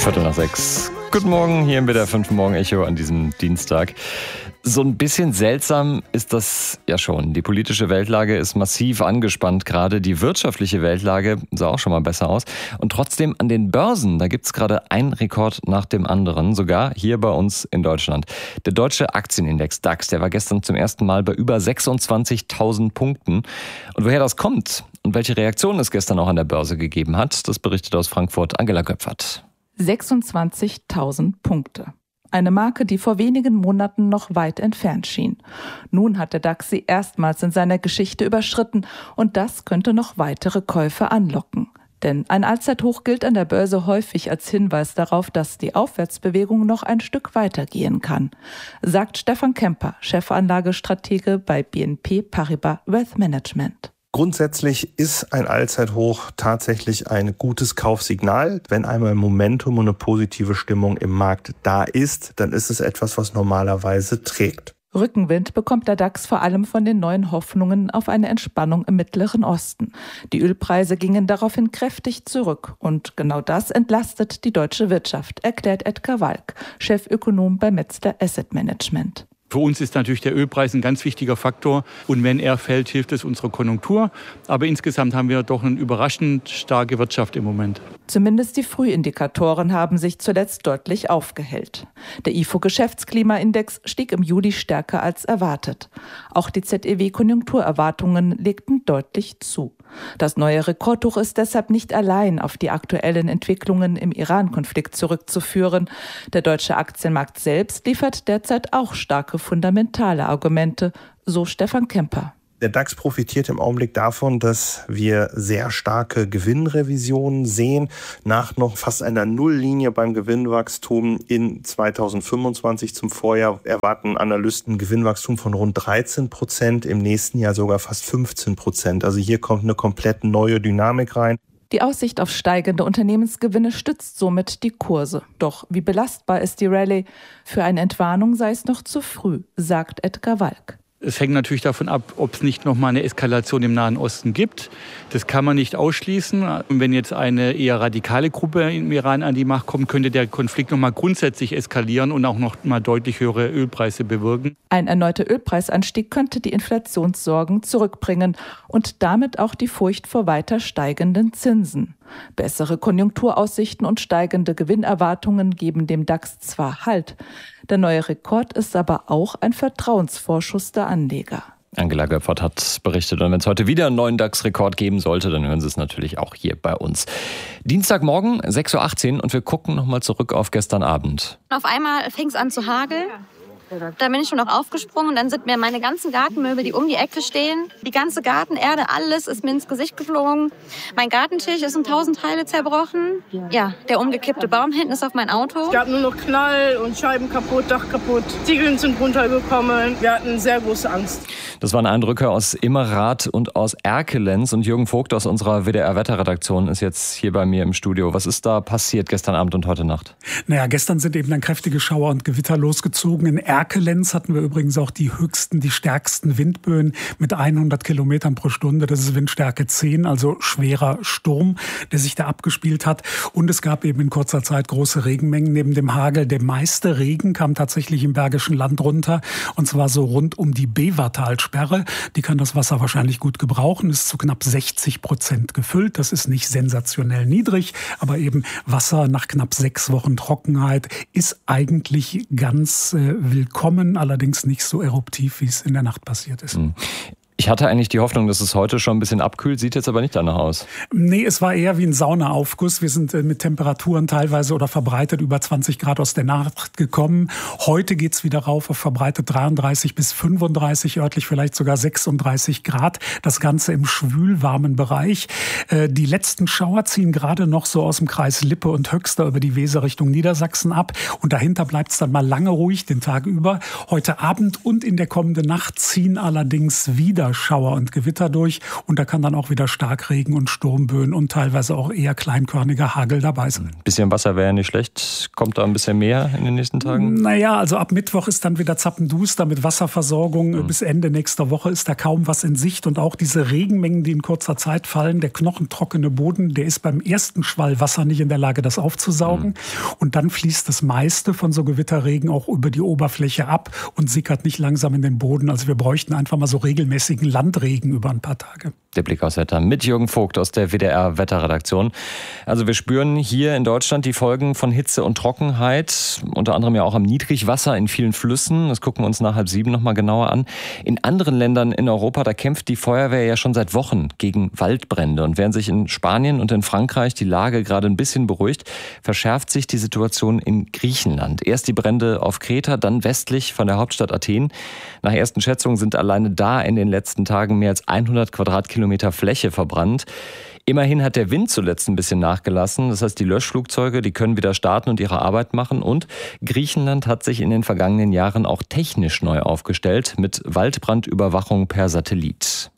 5:45. Guten Morgen, hier im WDR 5 Morgen Echo an diesem Dienstag. So ein bisschen seltsam ist das ja schon. Die politische Weltlage ist massiv angespannt gerade. Die wirtschaftliche Weltlage sah auch schon mal besser aus. Und trotzdem an den Börsen, da gibt's gerade einen Rekord nach dem anderen, sogar hier bei uns in Deutschland. Der deutsche Aktienindex DAX, der war gestern zum ersten Mal bei über 26.000 Punkten. Und woher das kommt und welche Reaktionen es gestern auch an der Börse gegeben hat, das berichtet aus Frankfurt Angela Göpfert. 26.000 Punkte. Eine Marke, die vor wenigen Monaten noch weit entfernt schien. Nun hat der DAX sie erstmals in seiner Geschichte überschritten und das könnte noch weitere Käufe anlocken. Denn ein Allzeithoch gilt an der Börse häufig als Hinweis darauf, dass die Aufwärtsbewegung noch ein Stück weitergehen kann, sagt Stefan Kemper, Chefanlagestratege bei BNP Paribas Wealth Management. Grundsätzlich ist ein Allzeithoch tatsächlich ein gutes Kaufsignal. Wenn einmal ein Momentum und eine positive Stimmung im Markt da ist, dann ist es etwas, was normalerweise trägt. Rückenwind bekommt der DAX vor allem von den neuen Hoffnungen auf eine Entspannung im Mittleren Osten. Die Ölpreise gingen daraufhin kräftig zurück. Und genau das entlastet die deutsche Wirtschaft, erklärt Edgar Walk, Chefökonom bei Metzler Asset Management. Für uns ist natürlich der Ölpreis ein ganz wichtiger Faktor und wenn er fällt, hilft es unserer Konjunktur. Aber insgesamt haben wir doch eine überraschend starke Wirtschaft im Moment. Zumindest die Frühindikatoren haben sich zuletzt deutlich aufgehellt. Der IFO-Geschäftsklimaindex stieg im Juli stärker als erwartet. Auch die ZEW-Konjunkturerwartungen legten deutlich zu. Das neue Rekordhoch ist deshalb nicht allein auf die aktuellen Entwicklungen im Iran-Konflikt zurückzuführen. Der deutsche Aktienmarkt selbst liefert derzeit auch starke fundamentale Argumente, so Stefan Kemper. Der DAX profitiert im Augenblick davon, dass wir sehr starke Gewinnrevisionen sehen. Nach noch fast einer Nulllinie beim Gewinnwachstum in 2025 zum Vorjahr erwarten Analysten ein Gewinnwachstum von rund 13%, im nächsten Jahr sogar fast 15%. Also hier kommt eine komplett neue Dynamik rein. Die Aussicht auf steigende Unternehmensgewinne stützt somit die Kurse. Doch wie belastbar ist die Rallye? Für eine Entwarnung sei es noch zu früh, sagt Edgar Walk. Es hängt natürlich davon ab, ob es nicht nochmal eine Eskalation im Nahen Osten gibt. Das kann man nicht ausschließen. Und wenn jetzt eine eher radikale Gruppe im Iran an die Macht kommt, könnte der Konflikt nochmal grundsätzlich eskalieren und auch noch mal deutlich höhere Ölpreise bewirken. Ein erneuter Ölpreisanstieg könnte die Inflationssorgen zurückbringen und damit auch die Furcht vor weiter steigenden Zinsen. Bessere Konjunkturaussichten und steigende Gewinnerwartungen geben dem DAX zwar Halt. Der neue Rekord ist aber auch ein Vertrauensvorschuss der Anleger. Angela Göpfert hat berichtet. Und wenn es heute wieder einen neuen DAX-Rekord geben sollte, dann hören Sie es natürlich auch hier bei uns. Dienstagmorgen, 6:18 Uhr und wir gucken nochmal zurück auf gestern Abend. Auf einmal fing es an zu hageln. Da bin ich schon noch aufgesprungen und dann sind mir meine ganzen Gartenmöbel, die um die Ecke stehen, die ganze Gartenerde, alles ist mir ins Gesicht geflogen. Mein Gartentisch ist in 1000 Teile zerbrochen. Ja, der umgekippte Baum hinten ist auf mein Auto. Es gab nur noch Knall und Scheiben kaputt, Dach kaputt. Ziegeln sind runtergekommen. Wir hatten sehr große Angst. Das waren Eindrücke aus Immerath und aus Erkelenz. Und Jürgen Vogt aus unserer WDR-Wetterredaktion ist jetzt hier bei mir im Studio. Was ist da passiert gestern Abend und heute Nacht? Naja, gestern sind eben dann kräftige Schauer und Gewitter losgezogen. In Erkelenz hatten wir übrigens auch die stärksten Windböen mit 100 Kilometern pro Stunde. Das ist Windstärke 10, also schwerer Sturm, der sich da abgespielt hat. Und es gab eben in kurzer Zeit große Regenmengen neben dem Hagel. Der meiste Regen kam tatsächlich im Bergischen Land runter. Und zwar so rund um die Bevertalsperre. Die kann das Wasser wahrscheinlich gut gebrauchen. Ist zu knapp 60% gefüllt. Das ist nicht sensationell niedrig. Aber eben Wasser nach knapp 6 Wochen Trockenheit ist eigentlich ganz willkommen, allerdings nicht so eruptiv, wie es in der Nacht passiert ist. Ich hatte eigentlich die Hoffnung, dass es heute schon ein bisschen abkühlt, sieht jetzt aber nicht danach aus. Nee, es war eher wie ein Saunaaufguss. Wir sind mit Temperaturen teilweise oder verbreitet über 20 Grad aus der Nacht gekommen. Heute geht's wieder rauf auf verbreitet 33 bis 35, örtlich vielleicht sogar 36 Grad. Das Ganze im schwülwarmen Bereich. Die letzten Schauer ziehen gerade noch so aus dem Kreis Lippe und Höxter über die Weser Richtung Niedersachsen ab. Und dahinter bleibt's dann mal lange ruhig den Tag über. Heute Abend und in der kommenden Nacht ziehen allerdings wieder wieder Schauer und Gewitter durch und da kann dann auch wieder Starkregen und Sturmböen und teilweise auch eher kleinkörniger Hagel dabei sein. Ein bisschen Wasser wäre ja nicht schlecht. Kommt da ein bisschen mehr in den nächsten Tagen? Naja, also ab Mittwoch ist dann wieder zappenduster mit Wasserversorgung. Bis Ende nächster Woche ist da kaum was in Sicht und auch diese Regenmengen, die in kurzer Zeit fallen, der knochentrockene Boden, der ist beim ersten Schwall Wasser nicht in der Lage, das aufzusaugen. Und dann fließt das meiste von so Gewitterregen auch über die Oberfläche ab und sickert nicht langsam in den Boden. Also wir bräuchten einfach mal so regelmäßigen Landregen über ein paar Tage. Der Blick aufs Wetter mit Jürgen Vogt aus der WDR-Wetterredaktion. Also wir spüren hier in Deutschland die Folgen von Hitze und Trockenheit, unter anderem ja auch am Niedrigwasser in vielen Flüssen. Das gucken wir uns nach 6:30 nochmal genauer an. In anderen Ländern in Europa, da kämpft die Feuerwehr ja schon seit Wochen gegen Waldbrände. Und während sich in Spanien und in Frankreich die Lage gerade ein bisschen beruhigt, verschärft sich die Situation in Griechenland. Erst die Brände auf Kreta, dann westlich von der Hauptstadt Athen. Nach ersten Schätzungen sind alleine da in den letzten Tagen mehr als 100 Quadratkilometer Fläche verbrannt. Immerhin hat der Wind zuletzt ein bisschen nachgelassen. Das heißt, die Löschflugzeuge, die können wieder starten und ihre Arbeit machen. Und Griechenland hat sich in den vergangenen Jahren auch technisch neu aufgestellt mit Waldbrandüberwachung per Satellit.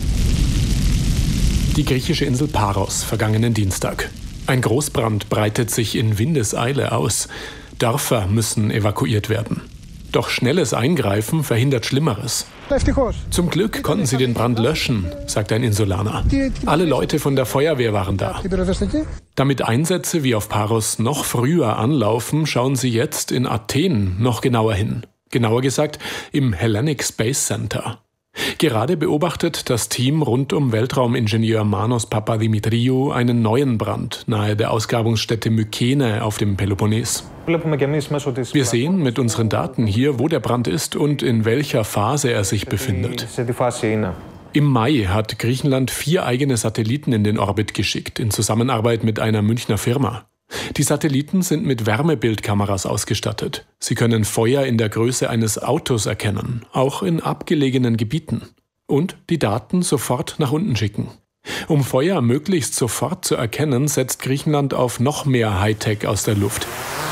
Die griechische Insel Paros, vergangenen Dienstag. Ein Großbrand breitet sich in Windeseile aus. Dörfer müssen evakuiert werden. Doch schnelles Eingreifen verhindert Schlimmeres. Zum Glück konnten sie den Brand löschen, sagt ein Insulaner. Alle Leute von der Feuerwehr waren da. Damit Einsätze wie auf Paros noch früher anlaufen, schauen sie jetzt in Athen noch genauer hin. Genauer gesagt im Hellenic Space Center. Gerade beobachtet das Team rund um Weltraumingenieur Manos Papadimitriou einen neuen Brand nahe der Ausgrabungsstätte Mykene auf dem Peloponnes. Wir sehen mit unseren Daten hier, wo der Brand ist und in welcher Phase er sich befindet. Im Mai hat Griechenland 4 eigene Satelliten in den Orbit geschickt, in Zusammenarbeit mit einer Münchner Firma. Die Satelliten sind mit Wärmebildkameras ausgestattet. Sie können Feuer in der Größe eines Autos erkennen, auch in abgelegenen Gebieten. Und die Daten sofort nach unten schicken. Um Feuer möglichst sofort zu erkennen, setzt Griechenland auf noch mehr Hightech aus der Luft.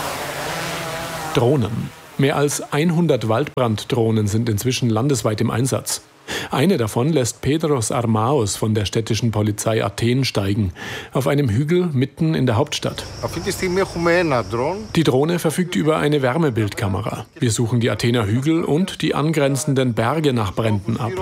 Drohnen. Mehr als 100 Waldbranddrohnen sind inzwischen landesweit im Einsatz. Eine davon lässt Pedros Armaos von der städtischen Polizei Athen steigen, auf einem Hügel mitten in der Hauptstadt. Die Drohne verfügt über eine Wärmebildkamera. Wir suchen die Athener Hügel und die angrenzenden Berge nach Bränden ab.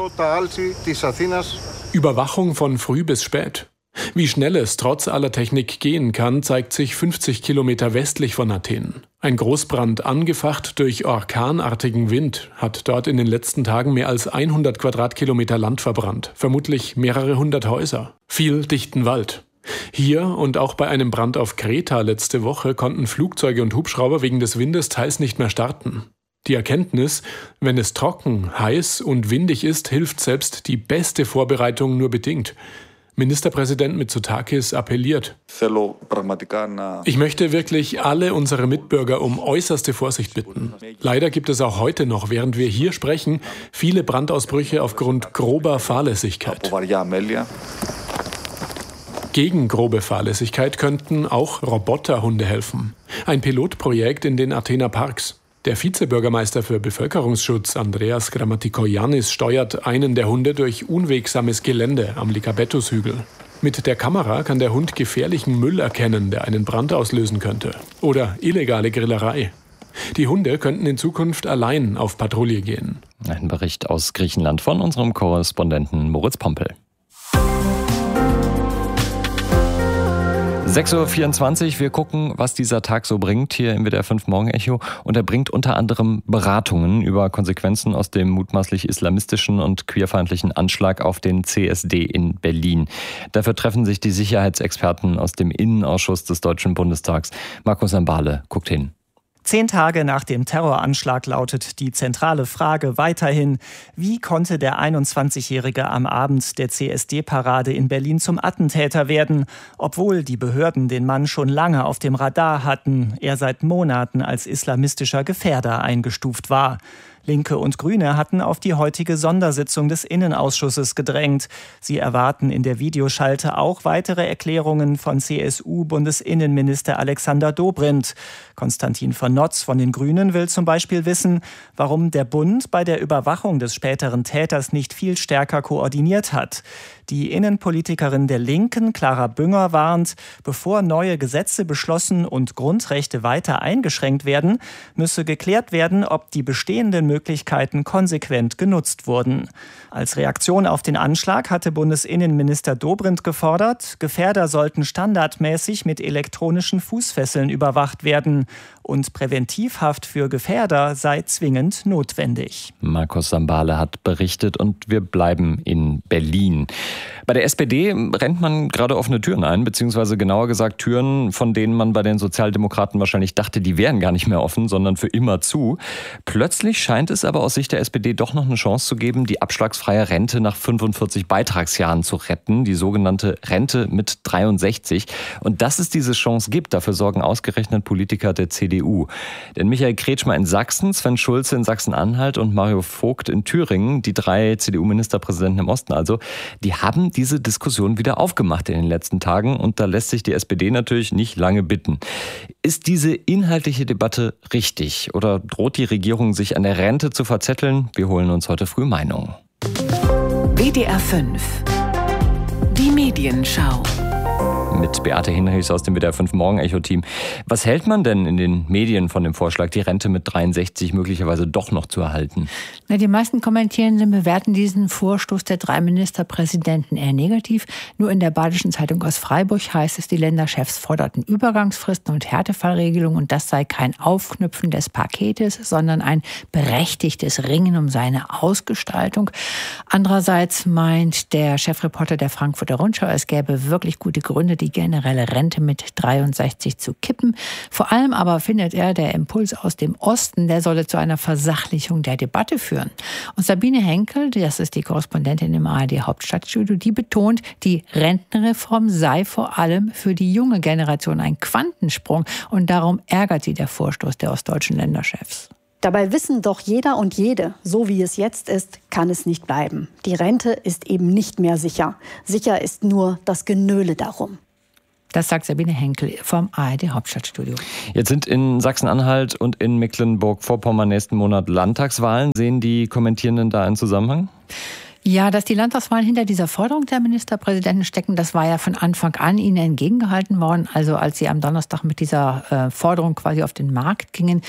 Überwachung von früh bis spät. Wie schnell es trotz aller Technik gehen kann, zeigt sich 50 Kilometer westlich von Athen. Ein Großbrand, angefacht durch orkanartigen Wind, hat dort in den letzten Tagen mehr als 100 Quadratkilometer Land verbrannt. Vermutlich mehrere hundert Häuser. Viel dichten Wald. Hier und auch bei einem Brand auf Kreta letzte Woche konnten Flugzeuge und Hubschrauber wegen des Windes teils nicht mehr starten. Die Erkenntnis, wenn es trocken, heiß und windig ist, hilft selbst die beste Vorbereitung nur bedingt. Ministerpräsident Mitsotakis appelliert. Ich möchte wirklich alle unsere Mitbürger um äußerste Vorsicht bitten. Leider gibt es auch heute noch, während wir hier sprechen, viele Brandausbrüche aufgrund grober Fahrlässigkeit. Gegen grobe Fahrlässigkeit könnten auch Roboterhunde helfen. Ein Pilotprojekt in den Athener Parks. Der Vizebürgermeister für Bevölkerungsschutz, Andreas Grammatikoyannis, steuert einen der Hunde durch unwegsames Gelände am Likabetus-Hügel. Mit der Kamera kann der Hund gefährlichen Müll erkennen, der einen Brand auslösen könnte. Oder illegale Grillerei. Die Hunde könnten in Zukunft allein auf Patrouille gehen. Ein Bericht aus Griechenland von unserem Korrespondenten Moritz Pompel. 6:24 Uhr, wir gucken, was dieser Tag so bringt hier im WDR 5 Morgen-Echo. Und er bringt unter anderem Beratungen über Konsequenzen aus dem mutmaßlich islamistischen und queerfeindlichen Anschlag auf den CSD in Berlin. Dafür treffen sich die Sicherheitsexperten aus dem Innenausschuss des Deutschen Bundestags. Markus Sambale guckt hin. 10 Tage nach dem Terroranschlag lautet die zentrale Frage weiterhin: Wie konnte der 21-Jährige am Abend der CSD-Parade in Berlin zum Attentäter werden, obwohl die Behörden den Mann schon lange auf dem Radar hatten, er seit Monaten als islamistischer Gefährder eingestuft war? Linke und Grüne hatten auf die heutige Sondersitzung des Innenausschusses gedrängt. Sie erwarten in der Videoschalte auch weitere Erklärungen von CSU-Bundesinnenminister Alexander Dobrindt. Konstantin von Notz von den Grünen will zum Beispiel wissen, warum der Bund bei der Überwachung des späteren Täters nicht viel stärker koordiniert hat. Die Innenpolitikerin der Linken, Clara Bünger, warnt, bevor neue Gesetze beschlossen und Grundrechte weiter eingeschränkt werden, müsse geklärt werden, ob die bestehenden Möglichkeiten konsequent genutzt wurden. Als Reaktion auf den Anschlag hatte Bundesinnenminister Dobrindt gefordert, Gefährder sollten standardmäßig mit elektronischen Fußfesseln überwacht werden und Präventivhaft für Gefährder sei zwingend notwendig. Markus Sambale hat berichtet und wir bleiben in Berlin. Bei der SPD rennt man gerade offene Türen ein, beziehungsweise genauer gesagt Türen, von denen man bei den Sozialdemokraten wahrscheinlich dachte, die wären gar nicht mehr offen, sondern für immer zu. Plötzlich scheint es aber aus Sicht der SPD doch noch eine Chance zu geben, die abschlagsfreie Rente nach 45 Beitragsjahren zu retten, die sogenannte Rente mit 63. Und dass es diese Chance gibt, dafür sorgen ausgerechnet Politiker der CDU. Denn Michael Kretschmer in Sachsen, Sven Schulze in Sachsen-Anhalt und Mario Vogt in Thüringen, die 3 CDU-Ministerpräsidenten im Osten also, die haben diese Diskussion wieder aufgemacht in den letzten Tagen und da lässt sich die SPD natürlich nicht lange bitten. Ist diese inhaltliche Debatte richtig oder droht die Regierung sich an der Rente zu verzetteln? Wir holen uns heute früh Meinungen. WDR 5. Die Medienschau. Mit Beate Hinrichs aus dem WDR 5 Morgen-Echo-Team. Was hält man denn in den Medien von dem Vorschlag, die Rente mit 63 möglicherweise doch noch zu erhalten? Die meisten Kommentierenden bewerten diesen Vorstoß der 3 Ministerpräsidenten eher negativ. Nur in der Badischen Zeitung aus Freiburg heißt es, die Länderchefs forderten Übergangsfristen und Härtefallregelungen und das sei kein Aufknüpfen des Paketes, sondern ein berechtigtes Ringen um seine Ausgestaltung. Andererseits meint der Chefreporter der Frankfurter Rundschau, es gäbe wirklich gute Gründe, die generelle Rente mit 63 zu kippen. Vor allem aber findet er, der Impuls aus dem Osten, der solle zu einer Versachlichung der Debatte führen. Und Sabine Henkel, das ist die Korrespondentin im ARD-Hauptstadtstudio, die betont, die Rentenreform sei vor allem für die junge Generation ein Quantensprung. Und darum ärgert sie der Vorstoß der ostdeutschen Länderchefs. Dabei wissen doch jeder und jede, so wie es jetzt ist, kann es nicht bleiben. Die Rente ist eben nicht mehr sicher. Sicher ist nur das Genöle darum. Das sagt Sabine Henkel vom ARD-Hauptstadtstudio. Jetzt sind in Sachsen-Anhalt und in Mecklenburg-Vorpommern nächsten Monat Landtagswahlen. Sehen die Kommentierenden da einen Zusammenhang? Ja, dass die Landtagswahlen hinter dieser Forderung der Ministerpräsidenten stecken, das war ja von Anfang an ihnen entgegengehalten worden. Also als sie am Donnerstag mit dieser Forderung quasi auf den Markt gingen.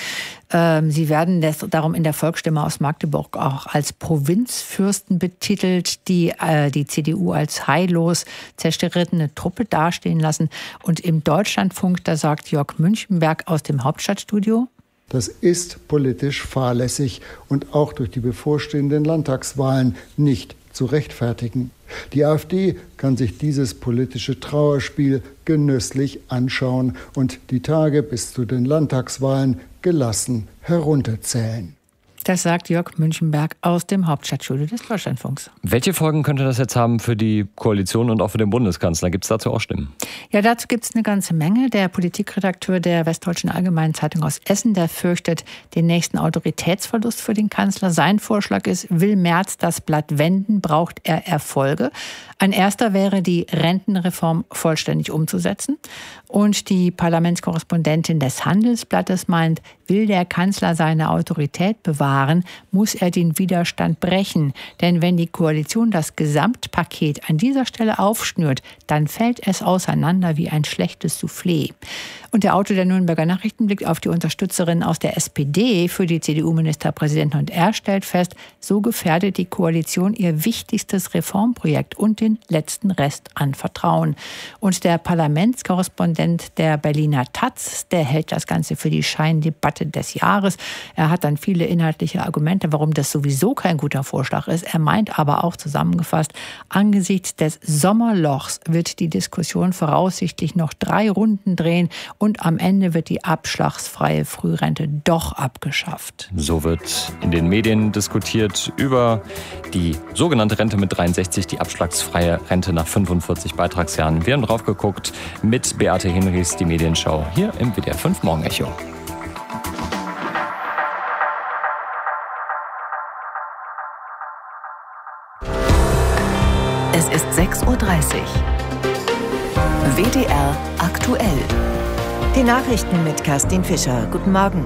Sie werden darum in der Volksstimme aus Magdeburg auch als Provinzfürsten betitelt, die die CDU als heillos zerstrittene Truppe dastehen lassen. Und im Deutschlandfunk, da sagt Jörg Münchenberg aus dem Hauptstadtstudio: Das ist politisch fahrlässig und auch durch die bevorstehenden Landtagswahlen nicht zu rechtfertigen. Die AfD kann sich dieses politische Trauerspiel genüsslich anschauen und die Tage bis zu den Landtagswahlen gelassen herunterzählen. Das sagt Jörg Münchenberg aus dem Hauptstadtstudio des Deutschlandfunks. Welche Folgen könnte das jetzt haben für die Koalition und auch für den Bundeskanzler? Gibt es dazu auch Stimmen? Ja, dazu gibt es eine ganze Menge. Der Politikredakteur der Westdeutschen Allgemeinen Zeitung aus Essen, der fürchtet den nächsten Autoritätsverlust für den Kanzler. Sein Vorschlag ist, will Merz das Blatt wenden, braucht er Erfolge. Ein erster wäre, die Rentenreform vollständig umzusetzen. Und die Parlamentskorrespondentin des Handelsblattes meint, will der Kanzler seine Autorität bewahren, muss er den Widerstand brechen. Denn wenn die Koalition das Gesamtpaket an dieser Stelle aufschnürt, dann fällt es auseinander wie ein schlechtes Soufflé. Und der Autor der Nürnberger Nachrichten blickt auf die Unterstützerin aus der SPD für die CDU-Ministerpräsidenten und er stellt fest, so gefährdet die Koalition ihr wichtigstes Reformprojekt und den letzten Rest an Vertrauen. Und der Parlamentskorrespondent der Berliner Taz, der hält das Ganze für die Scheindebatte des Jahres. Er hat dann viele inhaltliche Argumente, warum das sowieso kein guter Vorschlag ist. Er meint aber auch zusammengefasst, angesichts des Sommerlochs wird die Diskussion voraussichtlich noch 3 Runden drehen und am Ende wird die abschlagsfreie Frührente doch abgeschafft. So wird in den Medien diskutiert über die sogenannte Rente mit 63, die abschlagsfreie Rente nach 45 Beitragsjahren. Wir haben drauf geguckt mit Beate Hinrichs, die Medienschau, hier im WDR 5 Morgen-Echo. WDR aktuell. Die Nachrichten mit Kerstin Fischer. Guten Morgen.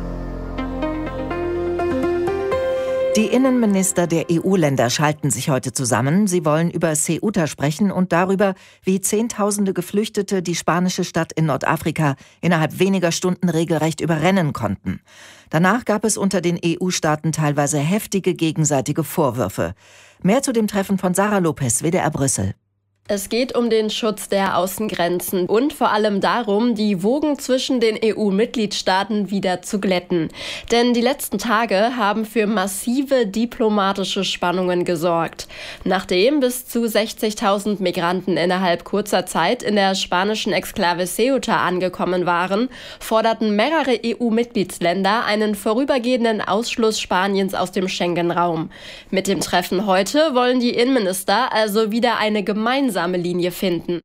Die Innenminister der EU-Länder schalten sich heute zusammen. Sie wollen über Ceuta sprechen und darüber, wie Zehntausende Geflüchtete die spanische Stadt in Nordafrika innerhalb weniger Stunden regelrecht überrennen konnten. Danach gab es unter den EU-Staaten teilweise heftige gegenseitige Vorwürfe. Mehr zu dem Treffen von Sarah Lopez, WDR Brüssel. Es geht um den Schutz der Außengrenzen und vor allem darum, die Wogen zwischen den EU-Mitgliedstaaten wieder zu glätten. Denn die letzten Tage haben für massive diplomatische Spannungen gesorgt. Nachdem bis zu 60.000 Migranten innerhalb kurzer Zeit in der spanischen Exklave Ceuta angekommen waren, forderten mehrere EU-Mitgliedsländer einen vorübergehenden Ausschluss Spaniens aus dem Schengen-Raum. Mit dem Treffen heute wollen die Innenminister also wieder eine gemeinsame Linie finden.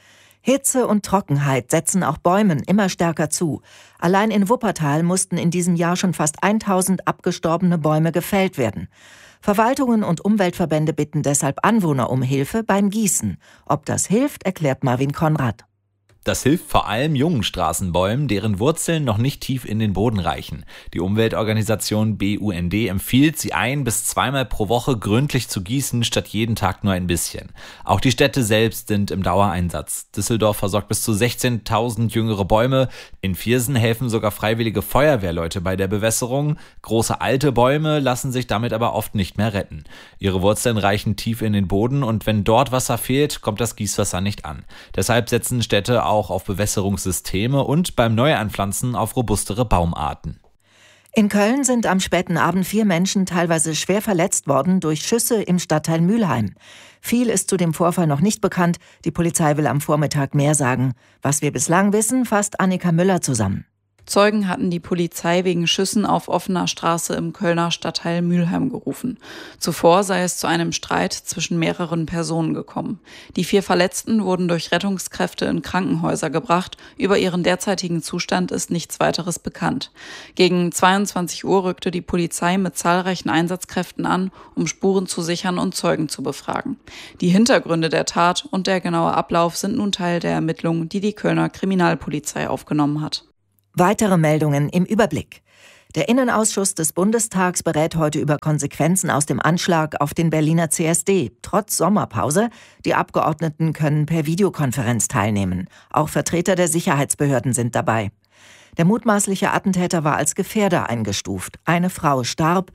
Hitze und Trockenheit setzen auch Bäumen immer stärker zu. Allein in Wuppertal mussten in diesem Jahr schon fast 1000 abgestorbene Bäume gefällt werden. Verwaltungen und Umweltverbände bitten deshalb Anwohner um Hilfe beim Gießen. Ob das hilft, erklärt Marvin Konrad. Das hilft vor allem jungen Straßenbäumen, deren Wurzeln noch nicht tief in den Boden reichen. Die Umweltorganisation BUND empfiehlt, sie 1- bis 2-mal pro Woche gründlich zu gießen, statt jeden Tag nur ein bisschen. Auch die Städte selbst sind im Dauereinsatz. Düsseldorf versorgt bis zu 16.000 jüngere Bäume. In Viersen helfen sogar freiwillige Feuerwehrleute bei der Bewässerung. Große alte Bäume lassen sich damit aber oft nicht mehr retten. Ihre Wurzeln reichen tief in den Boden und wenn dort Wasser fehlt, kommt das Gießwasser nicht an. Deshalb setzen Städte auch auf Bewässerungssysteme und beim Neuanpflanzen auf robustere Baumarten. In Köln sind am späten Abend 4 Menschen teilweise schwer verletzt worden durch Schüsse im Stadtteil Mülheim. Viel ist zu dem Vorfall noch nicht bekannt. Die Polizei will am Vormittag mehr sagen. Was wir bislang wissen, fasst Annika Müller zusammen. Zeugen hatten die Polizei wegen Schüssen auf offener Straße im Kölner Stadtteil Mülheim gerufen. Zuvor sei es zu einem Streit zwischen mehreren Personen gekommen. Die 4 Verletzten wurden durch Rettungskräfte in Krankenhäuser gebracht. Über ihren derzeitigen Zustand ist nichts weiteres bekannt. Gegen 22 Uhr rückte die Polizei mit zahlreichen Einsatzkräften an, um Spuren zu sichern und Zeugen zu befragen. Die Hintergründe der Tat und der genaue Ablauf sind nun Teil der Ermittlungen, die die Kölner Kriminalpolizei aufgenommen hat. Weitere Meldungen im Überblick. Der Innenausschuss des Bundestags berät heute über Konsequenzen aus dem Anschlag auf den Berliner CSD. Trotz Sommerpause, die Abgeordneten können per Videokonferenz teilnehmen. Auch Vertreter der Sicherheitsbehörden sind dabei. Der mutmaßliche Attentäter war als Gefährder eingestuft. Eine Frau starb,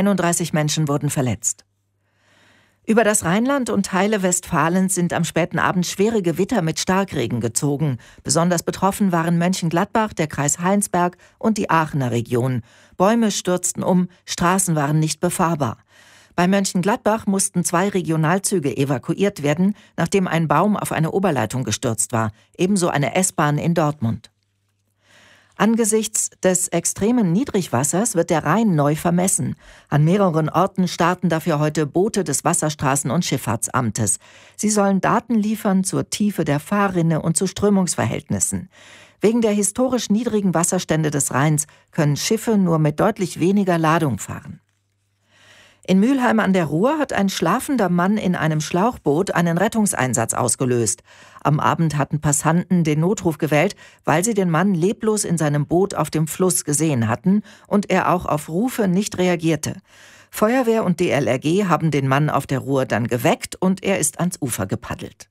31 Menschen wurden verletzt. Über das Rheinland und Teile Westfalens sind am späten Abend schwere Gewitter mit Starkregen gezogen. Besonders betroffen waren Mönchengladbach, der Kreis Heinsberg und die Aachener Region. Bäume stürzten um, Straßen waren nicht befahrbar. Bei Mönchengladbach mussten 2 Regionalzüge evakuiert werden, nachdem ein Baum auf eine Oberleitung gestürzt war. Ebenso eine S-Bahn in Dortmund. Angesichts des extremen Niedrigwassers wird der Rhein neu vermessen. An mehreren Orten starten dafür heute Boote des Wasserstraßen- und Schifffahrtsamtes. Sie sollen Daten liefern zur Tiefe der Fahrrinne und zu Strömungsverhältnissen. Wegen der historisch niedrigen Wasserstände des Rheins können Schiffe nur mit deutlich weniger Ladung fahren. In Mülheim an der Ruhr hat ein schlafender Mann in einem Schlauchboot einen Rettungseinsatz ausgelöst. Am Abend hatten Passanten den Notruf gewählt, weil sie den Mann leblos in seinem Boot auf dem Fluss gesehen hatten und er auch auf Rufe nicht reagierte. Feuerwehr und DLRG haben den Mann auf der Ruhr dann geweckt und er ist ans Ufer gepaddelt.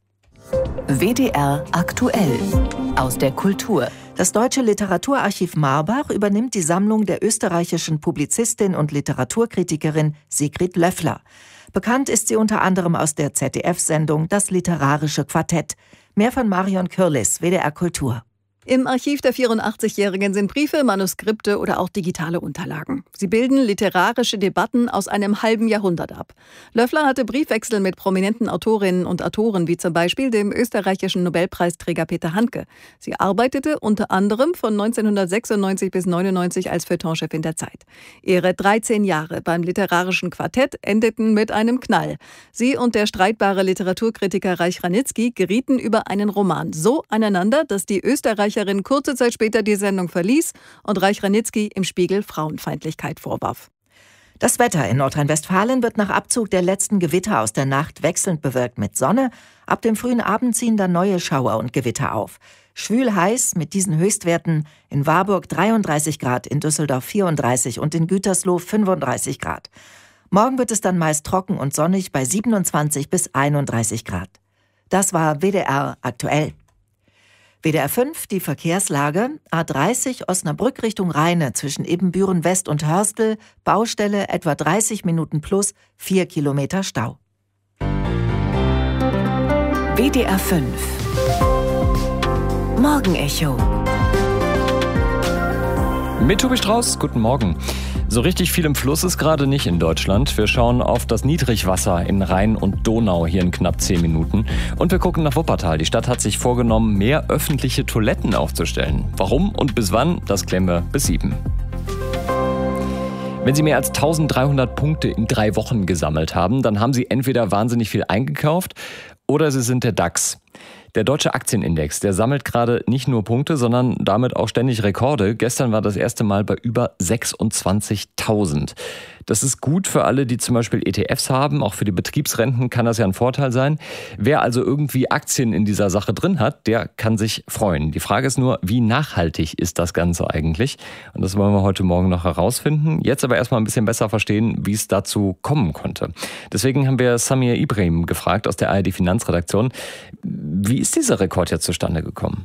WDR aktuell aus der Kultur. Das Deutsche Literaturarchiv Marbach übernimmt die Sammlung der österreichischen Publizistin und Literaturkritikerin Sigrid Löffler. Bekannt ist sie unter anderem aus der ZDF-Sendung Das literarische Quartett. Mehr von Marion Kürlis, WDR Kultur. Im Archiv der 84-Jährigen sind Briefe, Manuskripte oder auch digitale Unterlagen. Sie bilden literarische Debatten aus einem halben Jahrhundert ab. Löffler hatte Briefwechsel mit prominenten Autorinnen und Autoren, wie zum Beispiel dem österreichischen Nobelpreisträger Peter Handke. Sie arbeitete unter anderem von 1996 bis 1999 als Feuilletonchefin der Zeit. Ihre 13 Jahre beim literarischen Quartett endeten mit einem Knall. Sie und der streitbare Literaturkritiker Reich Ranitzky gerieten über einen Roman so aneinander, dass die Österreicherin kurze Zeit später die Sendung verließ und Reich Ranitzky im Spiegel Frauenfeindlichkeit vorwarf. Das Wetter in Nordrhein-Westfalen wird nach Abzug der letzten Gewitter aus der Nacht wechselnd bewölkt mit Sonne. Ab dem frühen Abend ziehen dann neue Schauer und Gewitter auf. Schwül heiß mit diesen Höchstwerten: in Warburg 33 Grad, in Düsseldorf 34 und in Gütersloh 35 Grad. Morgen wird es dann meist trocken und sonnig bei 27 bis 31 Grad. Das war WDR aktuell. WDR 5, die Verkehrslage: A30 Osnabrück Richtung Rheine zwischen Ibbenbüren West und Hörstel, Baustelle etwa 30 Minuten plus 4 Kilometer Stau. WDR 5 Morgenecho Mit Tobi Strauß, guten Morgen. So richtig viel im Fluss ist gerade nicht in Deutschland. Wir schauen auf das Niedrigwasser in Rhein und Donau hier in knapp 10 Minuten. Und wir gucken nach Wuppertal. Die Stadt hat sich vorgenommen, mehr öffentliche Toiletten aufzustellen. Warum und bis wann, das klären wir bis 7. Wenn Sie mehr als 1300 Punkte in 3 Wochen gesammelt haben, dann haben Sie entweder wahnsinnig viel eingekauft oder Sie sind der DAX. Der deutsche Aktienindex, der sammelt gerade nicht nur Punkte, sondern damit auch ständig Rekorde. Gestern war das erste Mal bei über 26.000. Das ist gut für alle, die zum Beispiel ETFs haben. Auch für die Betriebsrenten kann das ja ein Vorteil sein. Wer also irgendwie Aktien in dieser Sache drin hat, der kann sich freuen. Die Frage ist nur, wie nachhaltig ist das Ganze eigentlich? Und das wollen wir heute Morgen noch herausfinden. Jetzt aber erstmal ein bisschen besser verstehen, wie es dazu kommen konnte. Deswegen haben wir Samir Ibrahim gefragt aus der ARD Finanzredaktion. Wie ist dieser Rekord jetzt zustande gekommen?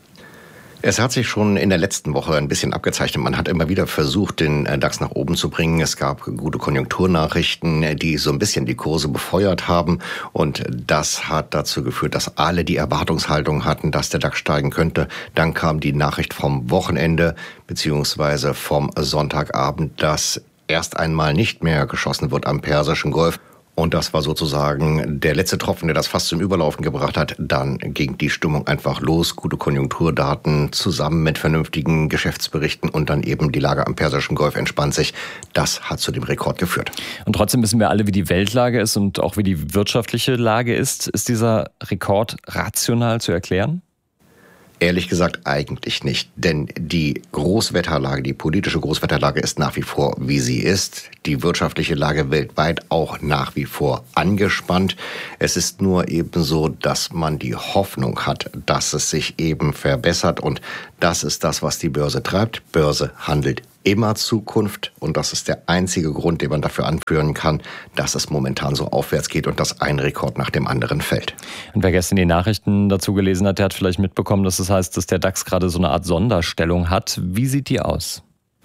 Es hat sich schon in der letzten Woche ein bisschen abgezeichnet. Man hat immer wieder versucht, den DAX nach oben zu bringen. Es gab gute Konjunkturnachrichten, die so ein bisschen die Kurse befeuert haben. Und das hat dazu geführt, dass alle die Erwartungshaltung hatten, dass der DAX steigen könnte. Dann kam die Nachricht vom Wochenende beziehungsweise vom Sonntagabend, dass erst einmal nicht mehr geschossen wird am Persischen Golf. Und das war sozusagen der letzte Tropfen, der das fast zum Überlaufen gebracht hat. Dann ging die Stimmung einfach los. Gute Konjunkturdaten zusammen mit vernünftigen Geschäftsberichten und dann eben die Lage am Persischen Golf entspannt sich. Das hat zu dem Rekord geführt. Und trotzdem wissen wir alle, wie die Weltlage ist und auch wie die wirtschaftliche Lage ist. Ist dieser Rekord rational zu erklären? Ehrlich gesagt eigentlich nicht, denn die Großwetterlage, die politische Großwetterlage ist nach wie vor, wie sie ist. Die wirtschaftliche Lage weltweit auch nach wie vor angespannt. Es ist nur eben so, dass man die Hoffnung hat, dass es sich eben verbessert und das ist das, was die Börse treibt. Börse handelt immer Zukunft und das ist der einzige Grund, den man dafür anführen kann, dass es momentan so aufwärts geht und dass ein Rekord nach dem anderen fällt. Und wer gestern die Nachrichten dazu gelesen hat, der hat vielleicht mitbekommen, dass das heißt, dass der DAX gerade so eine Art Sonderstellung hat. Wie sieht die aus?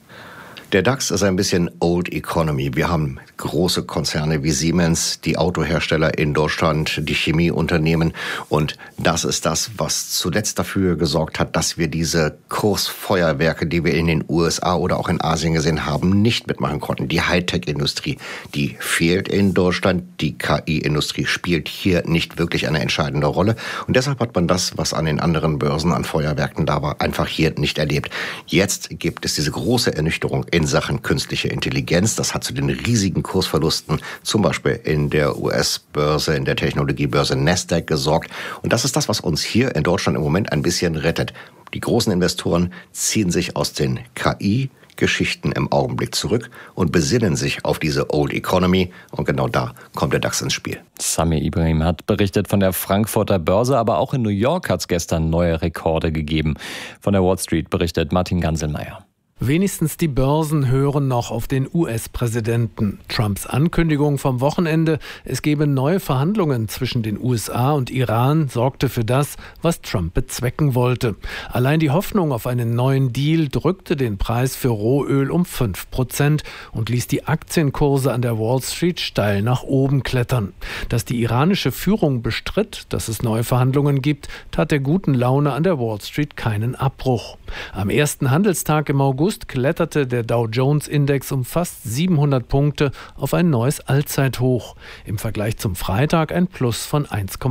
Der DAX ist ein bisschen Old Economy. Wir haben große Konzerne wie Siemens, die Autohersteller in Deutschland, die Chemieunternehmen. Und das ist das, was zuletzt dafür gesorgt hat, dass wir diese Kursfeuerwerke, die wir in den USA oder auch in Asien gesehen haben, nicht mitmachen konnten. Die Hightech-Industrie, die fehlt in Deutschland. Die KI-Industrie spielt hier nicht wirklich eine entscheidende Rolle. Und deshalb hat man das, was an den anderen Börsen an Feuerwerken da war, einfach hier nicht erlebt. Jetzt gibt es diese große Ernüchterung in Sachen künstliche Intelligenz. Das hat zu den riesigen Kursverlusten zum Beispiel in der US-Börse, in der Technologiebörse Nasdaq gesorgt. Und das ist das, was uns hier in Deutschland im Moment ein bisschen rettet. Die großen Investoren ziehen sich aus den KI-Geschichten im Augenblick zurück und besinnen sich auf diese Old Economy. Und genau da kommt der DAX ins Spiel. Samir Ibrahim hat berichtet von der Frankfurter Börse, aber auch in New York hat es gestern neue Rekorde gegeben. Von der Wall Street berichtet Martin Ganselmeier. Wenigstens die Börsen hören noch auf den US-Präsidenten. Trumps Ankündigung vom Wochenende, es gebe neue Verhandlungen zwischen den USA und Iran, sorgte für das, was Trump bezwecken wollte. Allein die Hoffnung auf einen neuen Deal drückte den Preis für Rohöl um 5% und ließ die Aktienkurse an der Wall Street steil nach oben klettern. Dass die iranische Führung bestritt, dass es neue Verhandlungen gibt, tat der guten Laune an der Wall Street keinen Abbruch. Am ersten Handelstag im August kletterte der Dow-Jones-Index um fast 700 Punkte auf ein neues Allzeithoch. Im Vergleich zum Freitag ein Plus von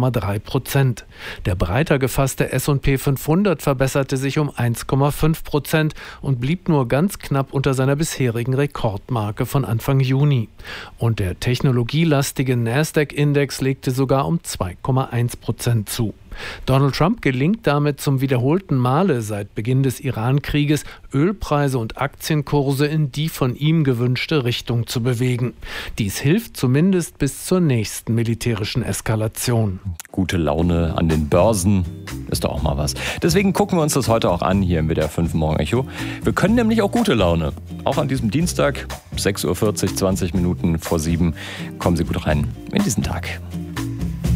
1,3%. Der breiter gefasste S&P 500 verbesserte sich um 1,5% und blieb nur ganz knapp unter seiner bisherigen Rekordmarke von Anfang Juni. Und der technologielastige Nasdaq-Index legte sogar um 2,1% zu. Donald Trump gelingt damit zum wiederholten Male seit Beginn des Iran-Krieges, Ölpreise und Aktienkurse in die von ihm gewünschte Richtung zu bewegen. Dies hilft zumindest bis zur nächsten militärischen Eskalation. Gute Laune an den Börsen ist doch auch mal was. Deswegen gucken wir uns das heute auch an hier im WDR 5 Morgen Echo. Wir können nämlich auch gute Laune. Auch an diesem Dienstag, 6.40 Uhr, 20 Minuten vor 7. Kommen Sie gut rein in diesen Tag.